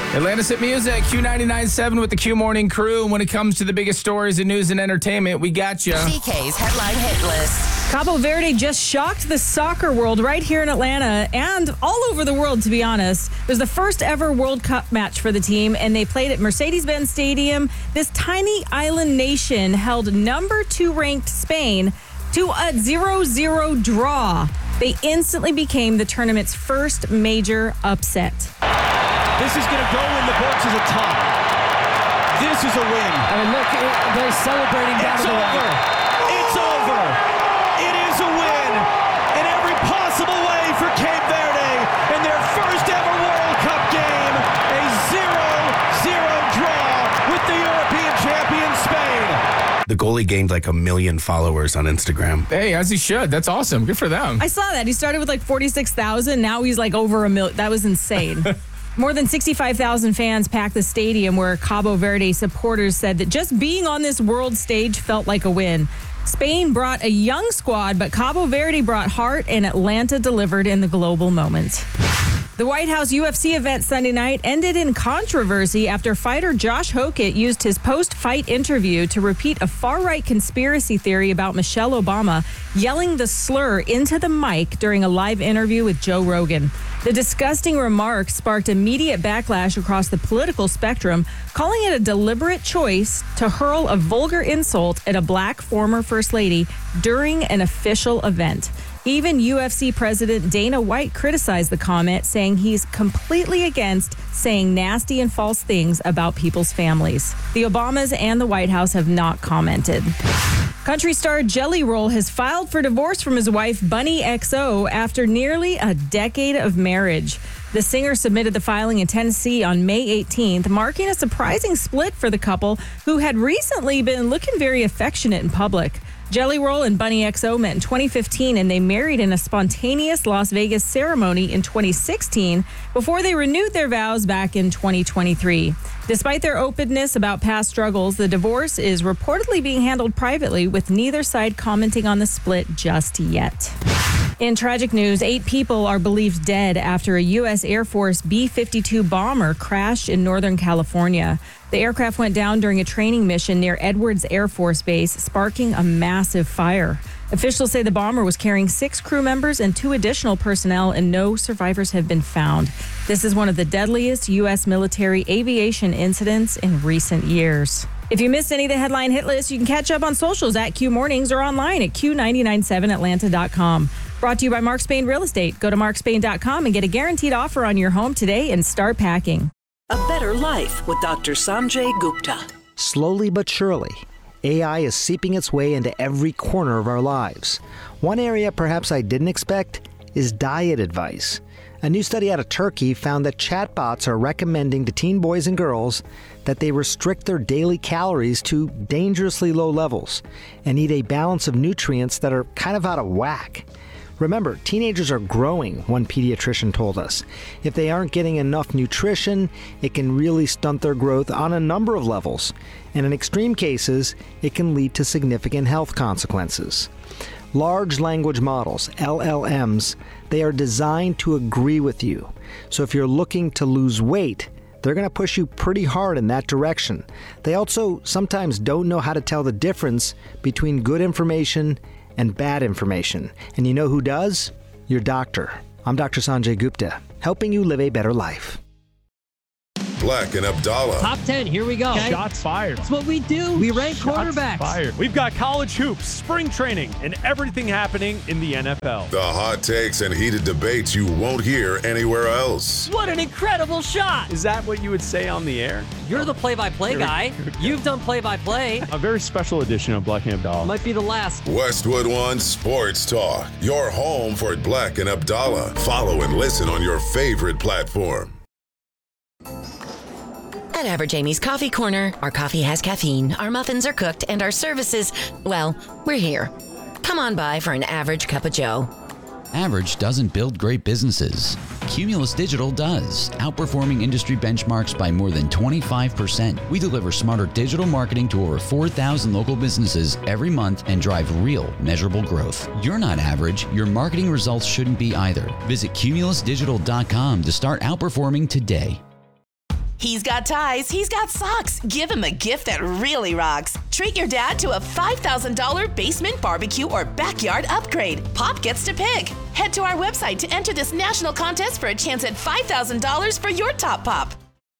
Atlanta's Hit Music, Q99.7 with the Q Morning Crew. And when it comes to the biggest stories in news and entertainment, we got you. CK's Headline Hit List. Cabo Verde just shocked the soccer world right here in Atlanta and all over the world, to be honest. It was the first ever World Cup match for the team, and they played at Mercedes-Benz Stadium. This tiny island nation held number 2 ranked Spain to a 0-0 draw. They instantly became the tournament's first major upset. This is going to go in the books as a tie. This is a win. I mean, look, they're celebrating down It's to the over. wire. It's over. It is a win in every possible way for Cape Verde in their first ever World Cup game. A 0-0 draw with the European champion Spain. The goalie gained like 1 million followers on Instagram. Hey, as he should. That's awesome. Good for them. I saw that. He started with like 46,000. Now he's like over 1 million. That was insane. More than 65,000 fans packed the stadium, where Cabo Verde supporters said that just being on this world stage felt like a win. Spain brought a young squad, but Cabo Verde brought heart, and Atlanta delivered in the global moment. The White House UFC event Sunday night ended in controversy after fighter Josh Hokett used his post-fight interview to repeat a far-right conspiracy theory about Michelle Obama, yelling the slur into the mic during a live interview with Joe Rogan. The disgusting remark sparked immediate backlash across the political spectrum, calling it a deliberate choice to hurl a vulgar insult at a black former First Lady during an official event. Even UFC President Dana White criticized the comment, saying he's completely against saying nasty and false things about people's families. The Obamas and the White House have not commented. Country star Jelly Roll has filed for divorce from his wife, Bunny XO, after nearly a decade of marriage. The singer submitted the filing in Tennessee on May 18th, marking a surprising split for the couple, who had recently been looking very affectionate in public. Jelly Roll and Bunny XO met in 2015, and they married in a spontaneous Las Vegas ceremony in 2016 before they renewed their vows back in 2023. Despite their openness about past struggles, the divorce is reportedly being handled privately, with neither side commenting on the split just yet. In tragic news, 8 people are believed dead after a U.S. Air Force B-52 bomber crashed in Northern California. The aircraft went down during a training mission near Edwards Air Force Base, sparking a massive fire. Officials say the bomber was carrying 6 crew members and 2 additional personnel, and no survivors have been found. This is one of the deadliest U.S. military aviation incidents in recent years. If you missed any of the headline hit list, you can catch up on socials at Q Mornings or online at Q997Atlanta.com. Brought to you by Mark Spain Real Estate. Go to markspain.com and get a guaranteed offer on your home today and start packing. A Better Life with Dr. Sanjay Gupta. Slowly but surely, AI is seeping its way into every corner of our lives. One area perhaps I didn't expect is diet advice. A new study out of Turkey found that chatbots are recommending to teen boys and girls that they restrict their daily calories to dangerously low levels and eat a balance of nutrients that are kind of out of whack. Remember, teenagers are growing, one pediatrician told us. If they aren't getting enough nutrition, it can really stunt their growth on a number of levels. And in extreme cases, it can lead to significant health consequences. Large language models, LLMs, they are designed to agree with you. So if you're looking to lose weight, they're going to push you pretty hard in that direction. They also sometimes don't know how to tell the difference between good information and bad information. And you know who does? Your doctor. I'm Dr. Sanjay Gupta, helping you live a better life. Black and Abdallah. Top 10, here we go. Shots fired. That's what we do. We rank quarterbacks. Fired. We've got college hoops, spring training, and everything happening in the NFL. The hot takes and heated debates you won't hear anywhere else. What an incredible shot. Is that what you would say on the air? You're the play-by-play guy. You've done play-by-play. A very special edition of Black and Abdallah. Might be the last. Westwood One Sports Talk. Your home for Black and Abdallah. Follow and listen on your favorite platform. At Average Amy's Coffee Corner, our coffee has caffeine, our muffins are cooked, and our services, well, we're here. Come on by for an average cup of joe. Average doesn't build great businesses. Cumulus Digital does, outperforming industry benchmarks by more than 25%. We deliver smarter digital marketing to over 4,000 local businesses every month and drive real, measurable growth. You're not average. Your marketing results shouldn't be either. Visit cumulusdigital.com to start outperforming today. He's got ties, he's got socks. Give him a gift that really rocks. Treat your dad to a $5,000 basement barbecue or backyard upgrade. Pop gets to pick. Head to our website to enter this national contest for a chance at $5,000 for your top pop.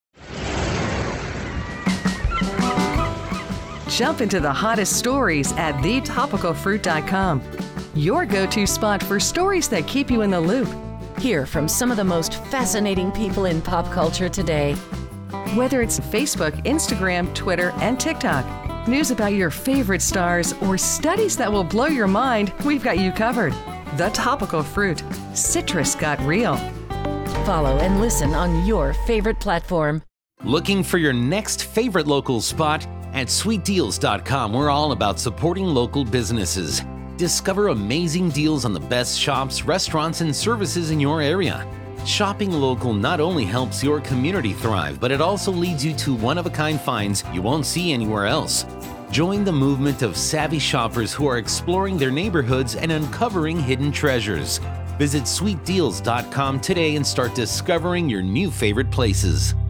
Jump into the hottest stories at thetopicalfruit.com. Your go-to spot for stories that keep you in the loop. Hear from some of the most fascinating people in pop culture today. Whether it's Facebook, Instagram, Twitter, and TikTok, news about your favorite stars, or studies that will blow your mind, we've got you covered. The Topical Fruit. Citrus got real. Follow and listen on your favorite platform. Looking for your next favorite local spot? At sweetdeals.com, we're all about supporting local businesses. Discover amazing deals on the best shops, restaurants, and services in your area. Shopping local not only helps your community thrive, but it also leads you to one-of-a-kind finds you won't see anywhere else. Join the movement of savvy shoppers who are exploring their neighborhoods and uncovering hidden treasures. Visit sweetdeals.com today and start discovering your new favorite places.